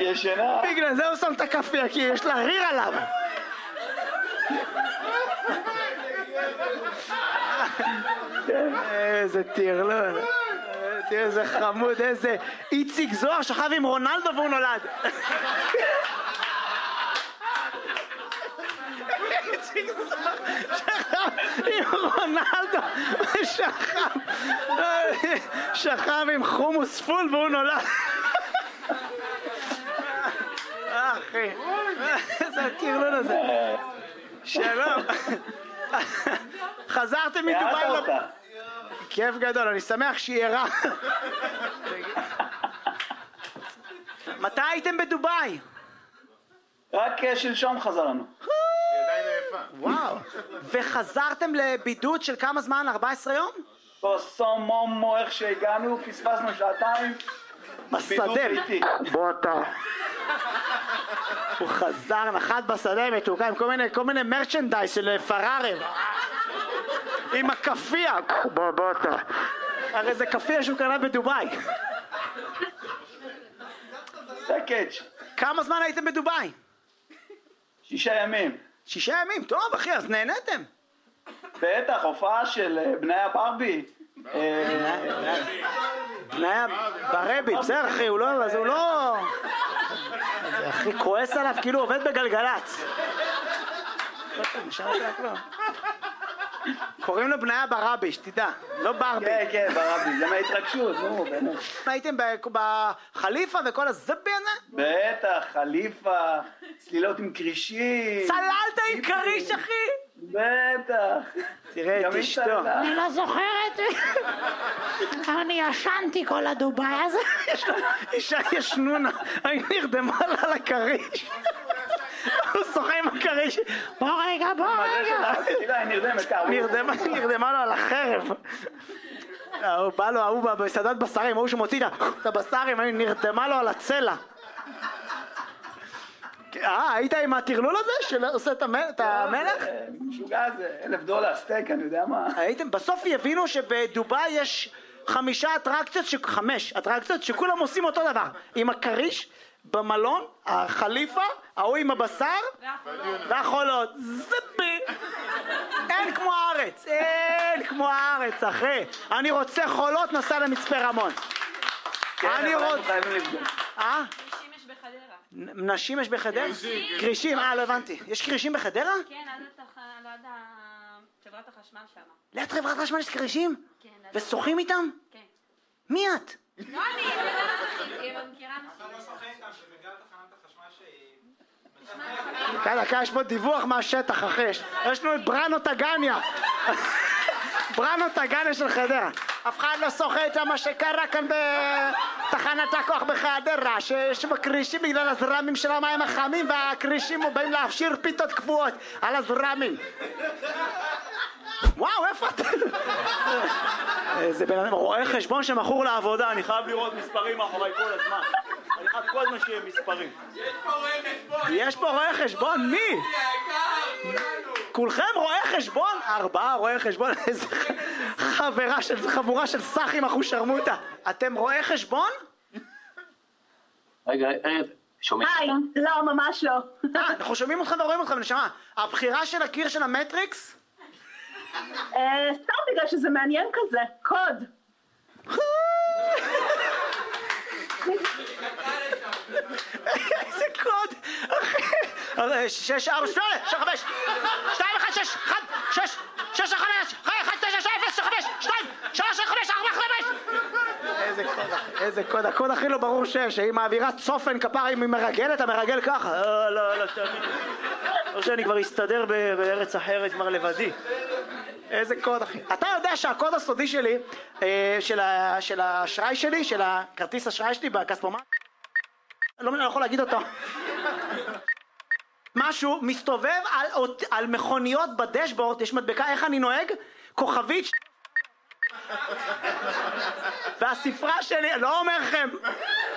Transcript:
ישנה. בגלל זה הוא שם את הכפייה, כי יש לה ריר עליו. איזה טרלול. תראה איזה חמוד, איזה איציק זוהר שכב עם רונלדו והוא נולד. איציק זוהר שכב עם רונלדו שכב עם חומוס פול והוא נולד. אחי, איזה הטרלול הזה. שלום. חזרתם מדובאי? כיף גדול, אני שמח שהיא ערה. מתי הייתם בדובאי? רק שלשום חזרנו. וואו. וחזרתם לבידוד של כמה זמן? 14 יום? בסומומו, איך שהגענו, פספסנו שעתיים. בשדה. בוא אתה. הוא חזר, נחת בשדה מתוקה עם כל מיני מרצ'נדייז של פרארי. עם הכפייה. בוא אתה. הרי זה כפייה שהוא קנה בדובאי. זה קאץ'. כמה זמן הייתם בדובאי? 6 ימים. 6 ימים? טוב אחי, אז נהנתם. בטח, הופעה של בני הברבי. בני הברבי, בסדר אחי, הוא לא... אחי, כועס עליו כאילו עובד בגלגלץ. קוראים לו בני הברבי, שתדע, לא ברבי. כן, ברבי, זה מההתרגשות, נו, באמת. הייתם בחליפה וכל הזבי הזה? בטח, חליפה, צלילות עם קרישים. צללת עם קריש, אחי? בטח. תראה את אשתו. אני לא זוכרת. אני ישנתי כל הדובאי הזה. אישה ישנונה, אני נרדמה לה על הקריש. הוא שוחה עם הקריש. בוא רגע. נרדמה לו על החרב. הוא בא לו, הוא בסעדת בשרים, הוא שמוציא את הבשרים, נרדמה לו על הצלע. היית עם הטרלול הזה שעושה את המלך? משוגע זה, $1,000 סטייק, אני יודע מה. הייתם, בסוף יבינו שבדובאי יש 5 אטרקציות שכולם עושים אותו דבר. עם הקריש, במלון, החליפה, ההוא עם הבשר והחולות. זבי! אין כמו הארץ, אחי. אני רוצה חולות, נסע למצפה רמון. אני רוצה... נשים יש בחדרה. נשים יש בחדרה? קרישים, לא הבנתי. יש קרישים בחדרה? כן, עד חברת החשמל שם. ליד חברת החשמל יש קרישים? כן. ושוחים איתם? כן. מי את? לא אני, אני מכירה נשים. דקה, יש פה דיווח מהשטח, אחי. יש לנו את בראנו טגניה. בראנו טגניה של חדרה. אף אחד לא שוחה איתה מה שקרה כאן בתחנת הכוח בחדרה, שיש בקרישים בגלל הזרמים של המים החמים, והקרישים באים להפשיר פיתות קבועות על הזרמים. וואו, איפה אתה? זה בן אדם רואה חשבון שמכור לעבודה, אני חייב לראות מספרים מאחורי כל הזמן. אני חייב כל הזמן שיהיה מספרים. יש פה רואה חשבון, מי? כולכם רואי חשבון? 4 רואי חשבון, איזה חבורה של סחים אחושרמוטה. אתם רואי חשבון? רגע, שומעים? היי, לא, ממש לא. אנחנו שומעים אותך ורואים אותך, ונשמה. הבחירה של הקיר של המטריקס? סתם בגלל שזה מעניין כזה, קוד. איזה קוד? 6, 4, 8, 5, 2, 1, 6, 1, 6, 6, 5, 1, 9, 0, 5, 2, 3, 5, 4, 5. איזה קוד? הקוד הכי לא ברור שהיא מעבירה צופן כפרה, אם היא מרגלת, המרגל ככה. לא, תאמין. לא שאני כבר אסתדר בארץ אחרת כבר לבדי. איזה קוד אחי. אתה יודע שהקוד הסודי שלי, של האשראי שלי, של הכרטיס אשראי שלי בכספומט, לא יכול להגיד אותו. משהו מסתובב על מכוניות בדשבורד, יש מדבקה איך אני נוהג, כוכבית, והספרה שלי, לא אומר לכם,